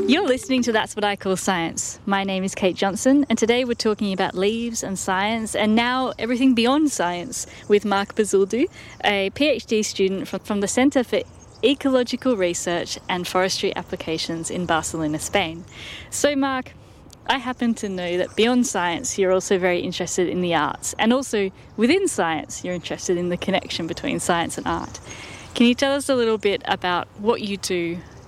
You're listening to That's What I Call Science. My name is Kate Johnson, and today we're talking about leaves and science, and now everything beyond science, with Marc Bazaldú, a PhD student from the Centre for Ecological Research and Forestry Applications in Barcelona, Spain. So Marc, I happen to know that beyond science you're also very interested in the arts, and also within science you're interested in the connection between science and art. Can you tell us a little bit about what you do